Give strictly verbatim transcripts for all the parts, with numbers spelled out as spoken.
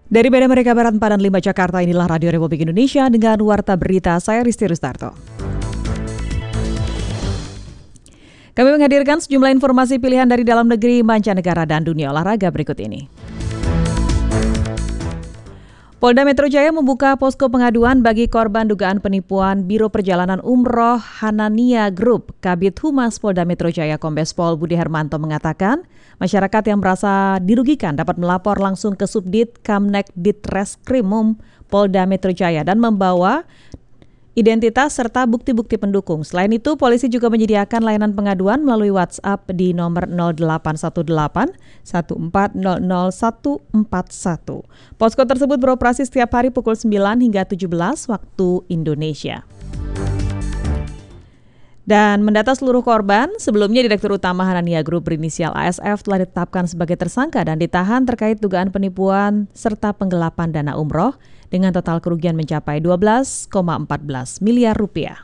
Dari Medan Merdeka Barat empat dan lima Jakarta, inilah Radio Republik Indonesia dengan Warta Berita, saya Risti Rustarto. Kami menghadirkan sejumlah informasi pilihan dari dalam negeri, mancanegara, dan dunia olahraga berikut ini. Polda Metro Jaya membuka posko pengaduan bagi korban dugaan penipuan Biro Perjalanan Umroh Hanania Group. Kabid Humas Polda Metro Jaya Kombes Pol Budi Hermanto mengatakan, masyarakat yang merasa dirugikan dapat melapor langsung ke Subdit Kamnek Ditreskrimum Polda Metro Jaya dan membawa identitas serta bukti-bukti pendukung. Selain itu, polisi juga menyediakan layanan pengaduan melalui WhatsApp di nomor nol delapan satu delapan satu empat nol nol satu empat satu. Posko tersebut beroperasi setiap hari pukul sembilan hingga tujuh belas waktu Indonesia. Dan mendata seluruh korban, sebelumnya Direktur Utama Hanania Group berinisial A S F telah ditetapkan sebagai tersangka dan ditahan terkait dugaan penipuan serta penggelapan dana umroh dengan total kerugian mencapai dua belas koma empat belas miliar rupiah.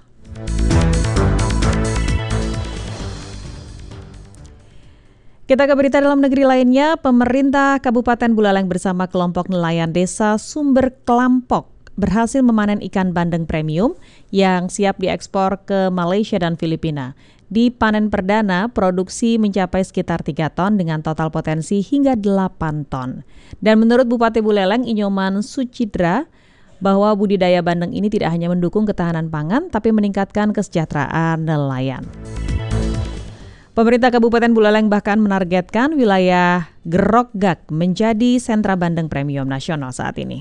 Kita ke berita dalam negeri lainnya, pemerintah Kabupaten Buleleng bersama kelompok nelayan desa Sumber Kelampok berhasil memanen ikan bandeng premium yang siap diekspor ke Malaysia dan Filipina. Di panen perdana, produksi mencapai sekitar tiga ton dengan total potensi hingga delapan ton. Dan menurut Bupati Buleleng, Inyoman Sucidra, bahwa budidaya bandeng ini tidak hanya mendukung ketahanan pangan, tapi meningkatkan kesejahteraan nelayan. Pemerintah Kabupaten Buleleng bahkan menargetkan wilayah Grogak menjadi sentra bandeng premium nasional saat ini.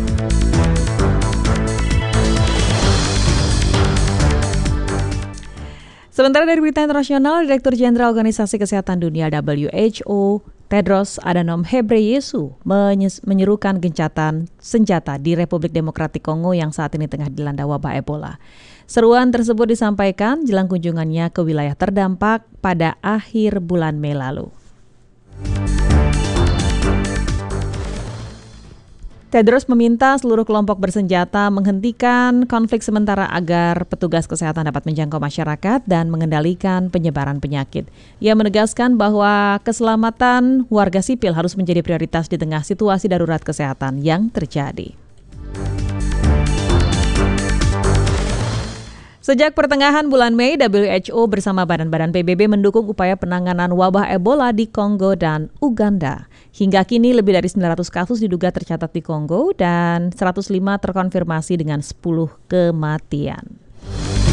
Sementara dari berita internasional, Direktur Jenderal Organisasi Kesehatan Dunia W H O Tedros Adhanom Ghebreyesus menyerukan gencatan senjata di Republik Demokratik Kongo yang saat ini tengah dilanda wabah Ebola. Seruan tersebut disampaikan jelang kunjungannya ke wilayah terdampak pada akhir bulan Mei lalu. Tedros meminta seluruh kelompok bersenjata menghentikan konflik sementara agar petugas kesehatan dapat menjangkau masyarakat dan mengendalikan penyebaran penyakit. Ia menegaskan bahwa keselamatan warga sipil harus menjadi prioritas di tengah situasi darurat kesehatan yang terjadi. Sejak pertengahan bulan Mei, W H O bersama badan-badan P B B mendukung upaya penanganan wabah Ebola di Kongo dan Uganda. Hingga kini lebih dari sembilan ratus kasus diduga tercatat di Kongo dan seratus lima terkonfirmasi dengan sepuluh kematian.